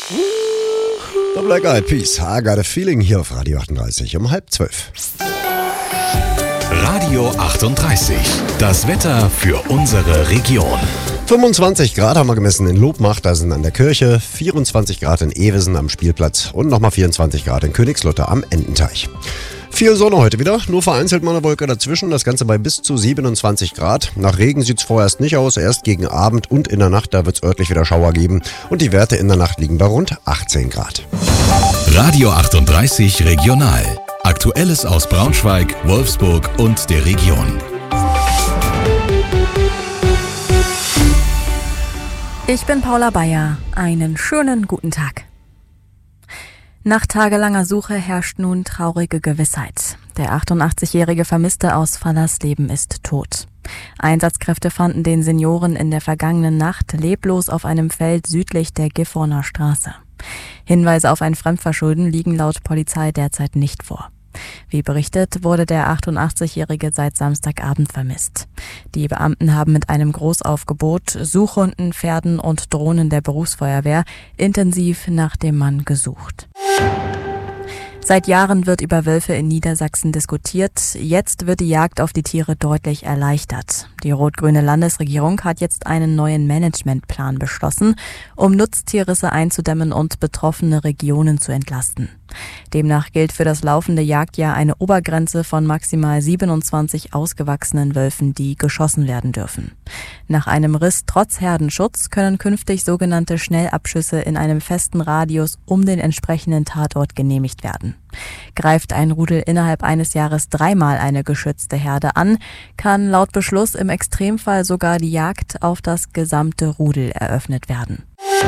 The Black Eyed Peas, I Got a Feeling hier auf Radio 38 um 11:30. Radio 38, das Wetter für unsere Region. 25 Grad haben wir gemessen in Lobmach, da sind an der Kirche, 24 Grad in Ewesen am Spielplatz und nochmal 24 Grad in Königslutter am Ententeich. Viel Sonne heute wieder, nur vereinzelt mal eine Wolke dazwischen, das Ganze bei bis zu 27 Grad. Nach Regen sieht es vorerst nicht aus, erst gegen Abend und in der Nacht, da wird es örtlich wieder Schauer geben und die Werte in der Nacht liegen bei rund 18 Grad. Radio 38 Regional. Aktuelles aus Braunschweig, Wolfsburg und der Region. Ich bin Paula Bayer. Einen schönen guten Tag. Nach tagelanger Suche herrscht nun traurige Gewissheit. Der 88-jährige Vermisste aus Fallersleben ist tot. Einsatzkräfte fanden den Senioren in der vergangenen Nacht leblos auf einem Feld südlich der Gifhorner Straße. Hinweise auf ein Fremdverschulden liegen laut Polizei derzeit nicht vor. Wie berichtet, wurde der 88-Jährige seit Samstagabend vermisst. Die Beamten haben mit einem Großaufgebot, Suchhunden, Pferden und Drohnen der Berufsfeuerwehr intensiv nach dem Mann gesucht. Seit Jahren wird über Wölfe in Niedersachsen diskutiert. Jetzt wird die Jagd auf die Tiere deutlich erleichtert. Die rot-grüne Landesregierung hat jetzt einen neuen Managementplan beschlossen, um Nutztierrisse einzudämmen und betroffene Regionen zu entlasten. Demnach gilt für das laufende Jagdjahr eine Obergrenze von maximal 27 ausgewachsenen Wölfen, die geschossen werden dürfen. Nach einem Riss trotz Herdenschutz können künftig sogenannte Schnellabschüsse in einem festen Radius um den entsprechenden Tatort genehmigt werden. Greift ein Rudel innerhalb eines Jahres 3-mal eine geschützte Herde an, kann laut Beschluss im Extremfall sogar die Jagd auf das gesamte Rudel eröffnet werden.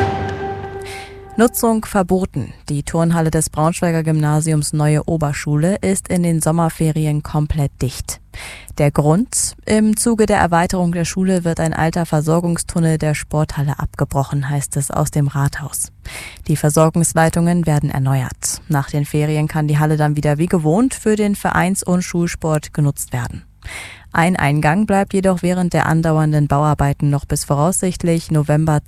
Nutzung verboten. Die Turnhalle des Braunschweiger Gymnasiums Neue Oberschule ist in den Sommerferien komplett dicht. Der Grund? Im Zuge der Erweiterung der Schule wird ein alter Versorgungstunnel der Sporthalle abgebrochen, heißt es aus dem Rathaus. Die Versorgungsleitungen werden erneuert. Nach den Ferien kann die Halle dann wieder wie gewohnt für den Vereins- und Schulsport genutzt werden. Ein Eingang bleibt jedoch während der andauernden Bauarbeiten noch bis voraussichtlich November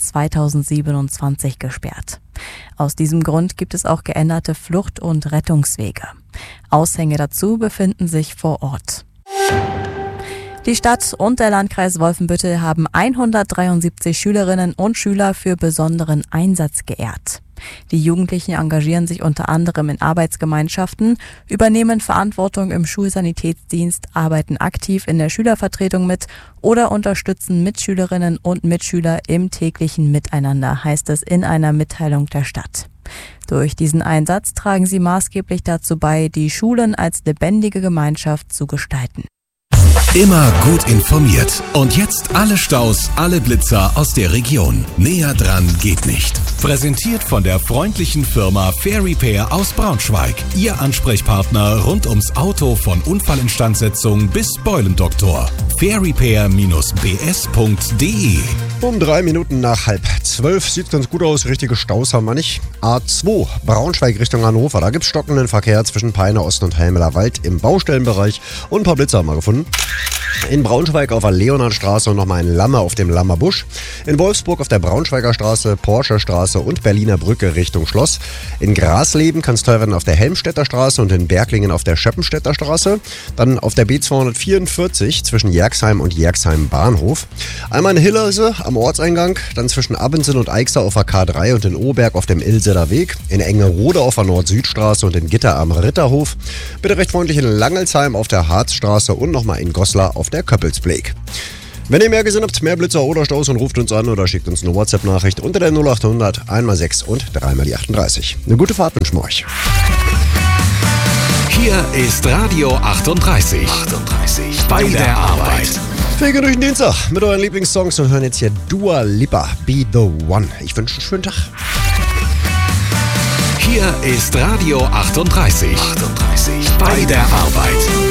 2027 gesperrt. Aus diesem Grund gibt es auch geänderte Flucht- und Rettungswege. Aushänge dazu befinden sich vor Ort. Die Stadt und der Landkreis Wolfenbüttel haben 173 Schülerinnen und Schüler für besonderen Einsatz geehrt. Die Jugendlichen engagieren sich unter anderem in Arbeitsgemeinschaften, übernehmen Verantwortung im Schulsanitätsdienst, arbeiten aktiv in der Schülervertretung mit oder unterstützen Mitschülerinnen und Mitschüler im täglichen Miteinander, heißt es in einer Mitteilung der Stadt. Durch diesen Einsatz tragen sie maßgeblich dazu bei, die Schulen als lebendige Gemeinschaft zu gestalten. Immer gut informiert. Und jetzt alle Staus, alle Blitzer aus der Region. Näher dran geht nicht. Präsentiert von der freundlichen Firma Fair Repair aus Braunschweig. Ihr Ansprechpartner rund ums Auto von Unfallinstandsetzung bis Beulendoktor. fairrepair-bs.de. Um 3 Minuten nach 11:30 sieht ganz gut aus, richtige Staus haben wir nicht. A2, Braunschweig Richtung Hannover, da gibt's stockenden Verkehr zwischen Peine Osten und Helmeler Wald im Baustellenbereich und ein paar Blitzer haben wir gefunden. In Braunschweig auf der Leonhardstraße und nochmal ein Lamme auf dem Lammer Busch. In Wolfsburg auf der Braunschweiger Straße, Porsche Straße und Berliner Brücke Richtung Schloss. In Grasleben kann es teuer werden auf der Helmstedter Straße und in Berglingen auf der Schöppenstädter Straße. Dann auf der B244 zwischen Jerxheim und Jerxheim Bahnhof. Einmal in Hillerse am Ortseingang, dann zwischen Abensen und Eichser auf der K3 und in Oberg auf dem Ilseder Weg. In Engerode auf der Nord-Süd-Straße und in Gitter am Ritterhof. Bitte recht freundlich in Langelsheim auf der Harzstraße und nochmal in Goslar auf der Köppelsblek. Wenn ihr mehr gesehen habt, mehr Blitzer oder Staus, und ruft uns an oder schickt uns eine WhatsApp-Nachricht unter der 0800 1x6 und 3x38. Eine gute Fahrt wünschen wir euch. Hier ist Radio 38. Bei der Arbeit. Wir gehen durch den Dienstag mit euren Lieblingssongs und hören jetzt hier Dua Lipa, Be The One. Ich wünsche einen schönen Tag. Hier ist Radio 38. Bei der Arbeit.